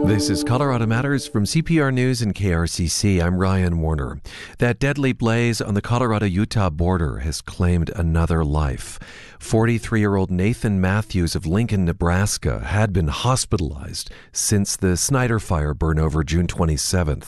This is Colorado Matters from CPR News and KRCC. I'm Ryan Warner. That deadly blaze on the Colorado-Utah border has claimed another life. 43-year-old Nathan Matthews of Lincoln, Nebraska, had been hospitalized since the Snyder Fire burn over June 27th.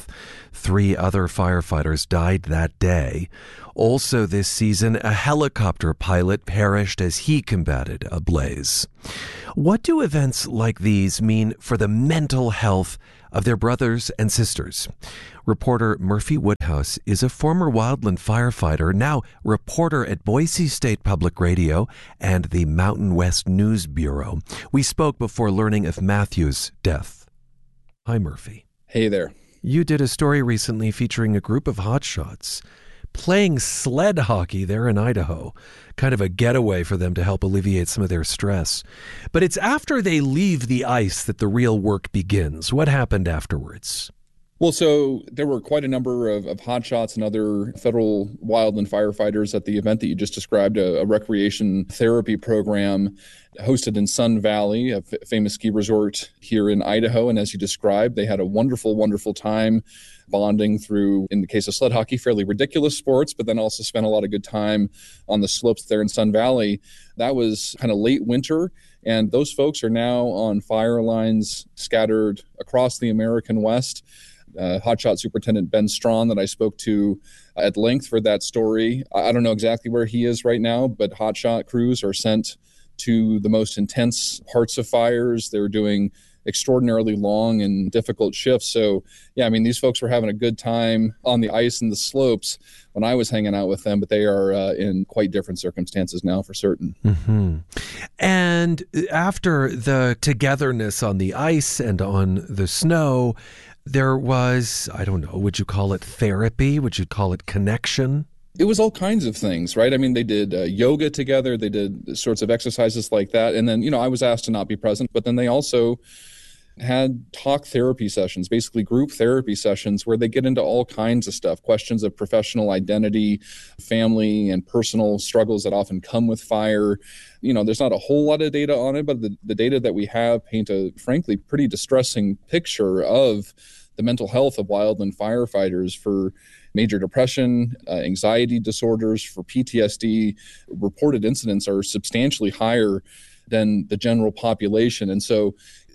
3 other firefighters died that day. Also this season, a helicopter pilot perished as he combated a blaze. What do events like these mean for the mental health of their brothers and sisters? Reporter Murphy Woodhouse is a former wildland firefighter, now reporter at Boise State Public Radio and the Mountain West News Bureau. We spoke before learning of Matthews' death. Hi, Murphy. Hey there. You did a story recently featuring a group of hotshots playing sled hockey there in Idaho, kind of a getaway for them to help alleviate some of their stress. But it's after they leave the ice that the real work begins. What happened afterwards? Well, so there were quite a number of hotshots and other federal wildland firefighters at the event that you just described, a recreation therapy program hosted in Sun Valley, a famous ski resort here in Idaho. And as you described, they had a wonderful, wonderful time bonding through, in the case of sled hockey, fairly ridiculous sports, but then also spent a lot of good time on the slopes there in Sun Valley. That was kind of late winter, and those folks are now on fire lines scattered across the American West. Hotshot Superintendent Ben Strawn that I spoke to at length for that story. I don't know exactly where he is right now, but hotshot crews are sent to the most intense parts of fires. They're doing extraordinarily long and difficult shifts. So, yeah, I mean, these folks were having a good time on the ice and the slopes when I was hanging out with them, but they are in quite different circumstances now for certain. Mm-hmm. And after the togetherness on the ice and on the snow, there was, I don't know, would you call it therapy? Would you call it connection? It was all kinds of things, right? I mean, they did yoga together. They did sorts of exercises like that. And then, I was asked to not be present, but then they also had talk therapy sessions, basically group therapy sessions where they get into all kinds of stuff, questions of professional identity, family and personal struggles that often come with fire. There's not a whole lot of data on it, but the data that we have paint a, frankly, pretty distressing picture of the mental health of wildland firefighters for major depression, anxiety disorders, for PTSD. Reported incidents are substantially higher than the general population. And so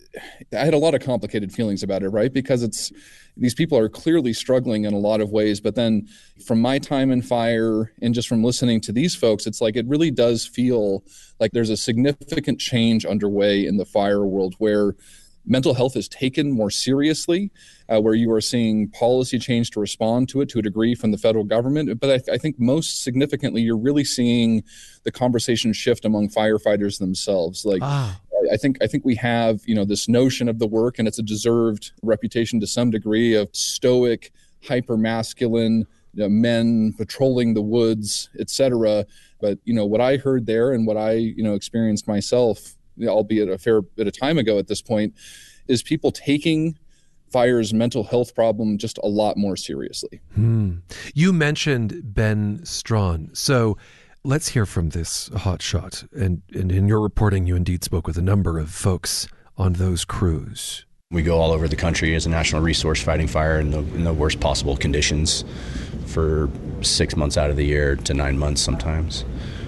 I had a lot of complicated feelings about it, right? Because these people are clearly struggling in a lot of ways. But then from my time in fire and just from listening to these folks, it's like it really does feel like there's a significant change underway in the fire world where mental health is taken more seriously, where you are seeing policy change to respond to it to a degree from the federal government. But I think most significantly, you're really seeing the conversation shift among firefighters themselves. I think we have, this notion of the work, and it's a deserved reputation to some degree of stoic, hyper-masculine men patrolling the woods, et cetera. But, what I heard there and what I, experienced myself, albeit a fair bit of time ago at this point, is people taking fire's mental health problem just a lot more seriously. You mentioned Ben Strawn. So let's hear from this hotshot. And in your reporting, you indeed spoke with a number of folks on those crews. We go all over the country as a national resource fighting fire in the worst possible conditions for 6 months out of the year to 9 months sometimes.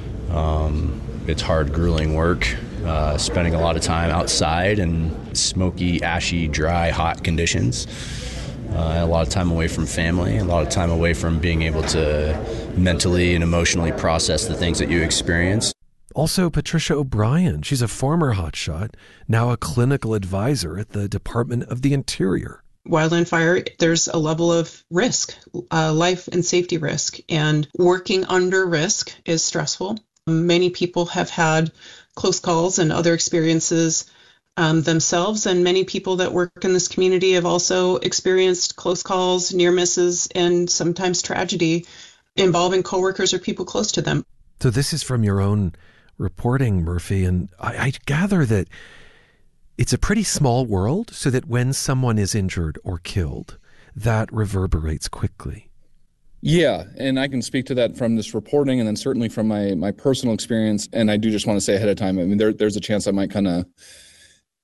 It's hard, grueling work, spending a lot of time outside in smoky, ashy, dry, hot conditions. A lot of time away from family, a lot of time away from being able to mentally and emotionally process the things that you experience. Also, Patricia O'Brien, she's a former hotshot, now a clinical advisor at the Department of the Interior. Wildland fire, there's a level of risk, life and safety risk, and working under risk is stressful. Many people have had close calls and other experiences themselves, and many people that work in this community have also experienced close calls, near misses, and sometimes tragedy involving coworkers or people close to them. So this is from your own reporting, Murphy, and I gather that it's a pretty small world, so that when someone is injured or killed, that reverberates quickly. Yeah, and I can speak to that from this reporting and then certainly from my personal experience. And I do just want to say ahead of time, I mean, there's a chance I might kind of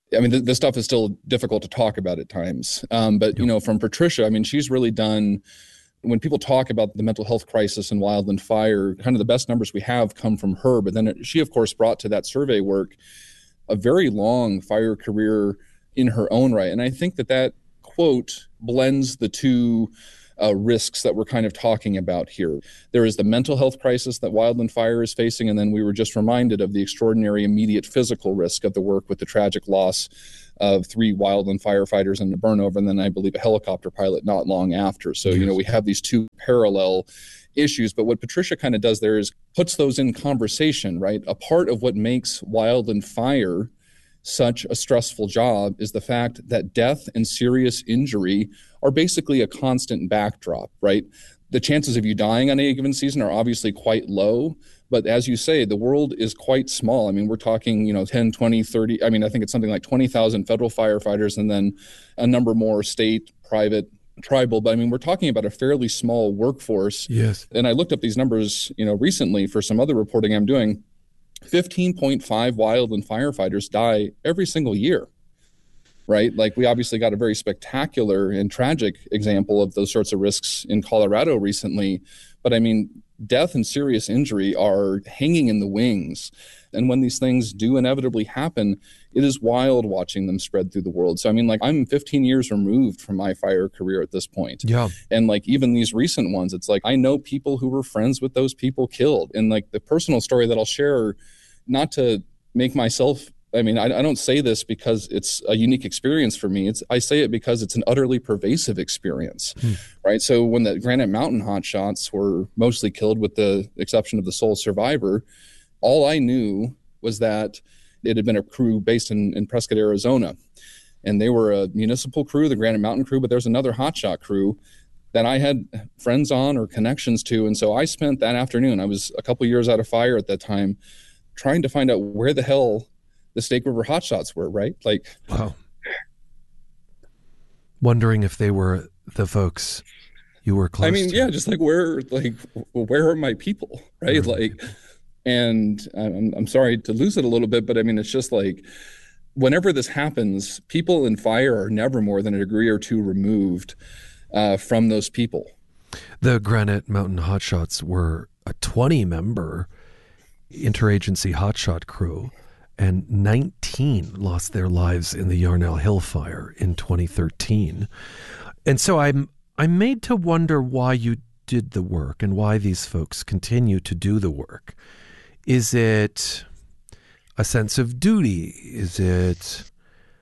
I mean, this stuff is still difficult to talk about at times. But, from Patricia, I mean, she's really done, when people talk about the mental health crisis and wildland fire, kind of the best numbers we have come from her. But then she, of course, brought to that survey work a very long fire career in her own right. And I think that quote blends the two risks that we're kind of talking about here. There is the mental health crisis that wildland fire is facing, and then we were just reminded of the extraordinary immediate physical risk of the work with the tragic loss of 3 wildland firefighters in the burnover, and then I believe a helicopter pilot not long after. So, we have these two parallel issues, but what Patricia kind of does there is puts those in conversation, right? A part of what makes wildland fire such a stressful job is the fact that death and serious injury are basically a constant backdrop, right? The chances of you dying on any given season are obviously quite low, but as you say, the world is quite small. I mean, we're talking, 10, 20, 30, I mean, I think it's something like 20,000 federal firefighters and then a number more state, private, tribal, but I mean, we're talking about a fairly small workforce. Yes. And I looked up these numbers, recently for some other reporting I'm doing. 15.5 wildland firefighters die every single year, right? Like, we obviously got a very spectacular and tragic example of those sorts of risks in Colorado recently. But I mean, death and serious injury are hanging in the wings. And when these things do inevitably happen, it is wild watching them spread through the world. So, I mean, like, I'm 15 years removed from my fire career at this point. Yeah. And like, even these recent ones, it's like, I know people who were friends with those people killed. And like, the personal story that I'll share, not to make myself, I mean, I don't say this because it's a unique experience for me. I say it because it's an utterly pervasive experience, right? So when the Granite Mountain hotshots were mostly killed, with the exception of the sole survivor, all I knew was that it had been a crew based in Prescott, Arizona. And they were a municipal crew, the Granite Mountain crew, but there's another hotshot crew that I had friends on or connections to. And so I spent that afternoon, I was a couple years out of fire at that time, trying to find out where the hell the Snake River hotshots were, right? Like, wow. Wondering if they were the folks you were close to. I mean, yeah, just like, where are my people, right? Like, and I'm sorry to lose it a little bit, but I mean, it's just like, whenever this happens, people in fire are never more than a degree or two removed from those people. The Granite Mountain hotshots were a 20-member interagency hotshot crew, and 19 lost their lives in the Yarnell Hill fire in 2013. And so I'm made to wonder why you did the work and why these folks continue to do the work. Is it a sense of duty? Is it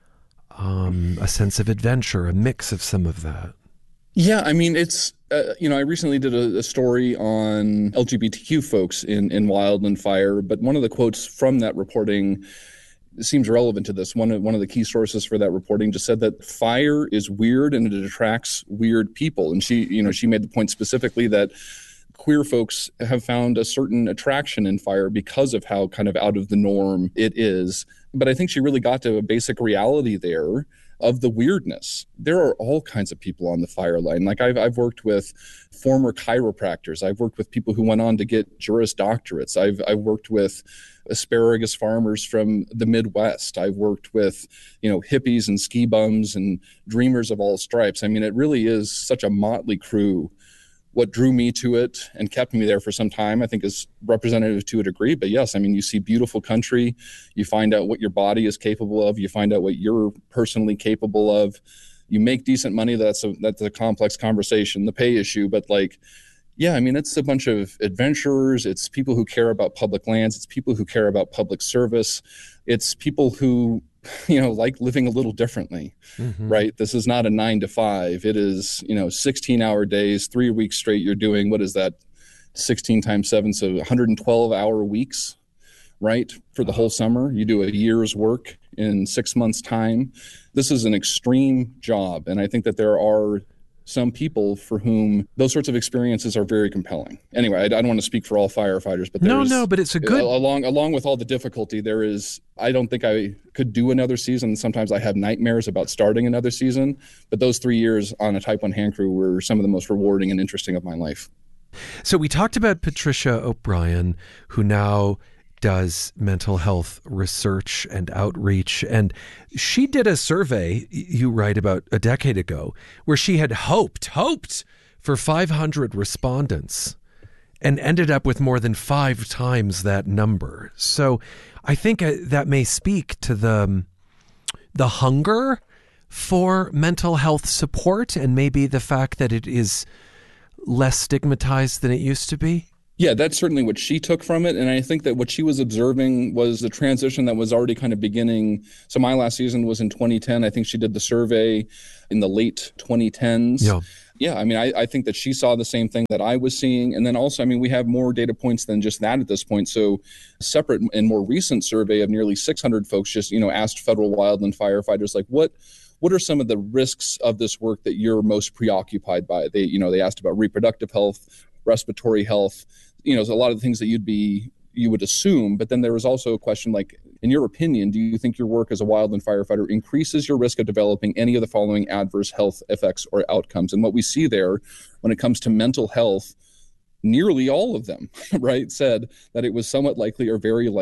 a sense of adventure, a mix of some of that? Yeah, I mean, it's, I recently did a story on LGBTQ folks in wildland fire, but one of the quotes from that reporting seems relevant to this. One of the key sources for that reporting just said that fire is weird and it attracts weird people. And she made the point specifically that queer folks have found a certain attraction in fire because of how kind of out of the norm it is. But I think she really got to a basic reality there of the weirdness. There are all kinds of people on the fire line. Like, I've worked with former chiropractors. I've worked with people who went on to get Juris Doctorates. I've worked with asparagus farmers from the Midwest. I've worked with, hippies and ski bums and dreamers of all stripes. I mean, it really is such a motley crew. What drew me to it and kept me there for some time, I think, is representative to a degree. But yes, I mean, you see beautiful country, you find out what your body is capable of, you find out what you're personally capable of, you make decent money. That's a complex conversation, the pay issue. But like, yeah, I mean, it's a bunch of adventurers. It's people who care about public lands. It's people who care about public service. It's people who, like living a little differently, right? This is not a 9 to 5. It is, 16-hour days, 3 weeks straight. You're doing, what is that? 16 times 7. So 112-hour weeks, right? For the whole summer. You do a year's work in 6 months' time. This is an extreme job. And I think that there are some people for whom those sorts of experiences are very compelling. Anyway, I don't want to speak for all firefighters, but but it's a good along with all the difficulty, there is. I don't think I could do another season. Sometimes I have nightmares about starting another season, but those 3 years on a Type 1 hand crew were some of the most rewarding and interesting of my life. So we talked about Patricia O'Brien, who now does mental health research and outreach. And she did a survey, you write, about a decade ago, where she had hoped for 500 respondents and ended up with more than 5 times that number. So I think that may speak to the hunger for mental health support and maybe the fact that it is less stigmatized than it used to be. Yeah, that's certainly what she took from it. And I think that what she was observing was the transition that was already kind of beginning. So my last season was in 2010. I think she did the survey in the late 2010s. Yeah, I mean, I think that she saw the same thing that I was seeing. And then also, I mean, we have more data points than just that at this point. So a separate and more recent survey of nearly 600 folks just, asked federal wildland firefighters, like, what are some of the risks of this work that you're most preoccupied by? They asked about reproductive health, respiratory health, so a lot of the things that you would assume. But then there was also a question like, in your opinion, do you think your work as a wildland firefighter increases your risk of developing any of the following adverse health effects or outcomes? And what we see there when it comes to mental health, nearly all of them, right, said that it was somewhat likely or very likely